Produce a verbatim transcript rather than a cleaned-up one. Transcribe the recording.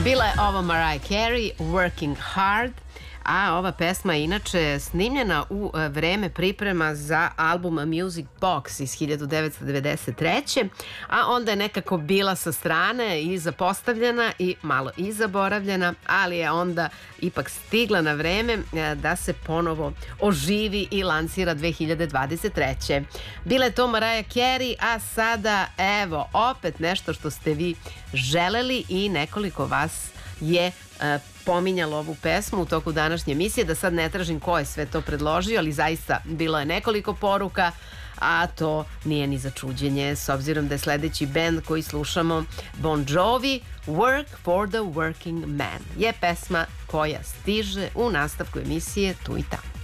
Bila je ovo Mariah Carey, Working Hard, a ova pesma je inače snimljena u vreme priprema za album Music Box iz hiljadu devetsto devedeset treće. a onda je nekako bila sa strane i zapostavljena i malo i zaboravljena, ali je onda ipak stigla na vreme da se ponovo oživi i lansira dve hiljade dvadeset treće. Bila je to Mariah Carey, a sada evo opet nešto što ste vi želeli i nekoliko vas je e, pominjalo ovu pesmu u toku današnje emisije, da sad ne tražim ko je sve to predložio, ali zaista bilo je nekoliko poruka, a to nije ni za čuđenje, s obzirom da je sledeći bend koji slušamo Bon Jovi, Work for the Working Man, je pesma koja stiže u nastavku emisije Tu i Tamo.